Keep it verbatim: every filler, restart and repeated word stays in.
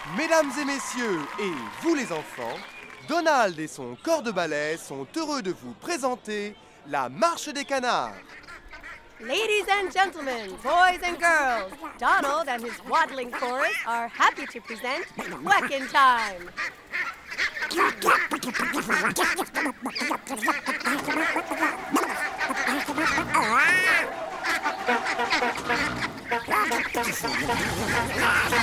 Mesdames et messieurs, et vous les enfants, Donald et son corps de ballet sont heureux de vous présenter la marche des canards. Ladies and gentlemen, boys and girls, Donald and his waddling chorus are happy to present Whackin' Time.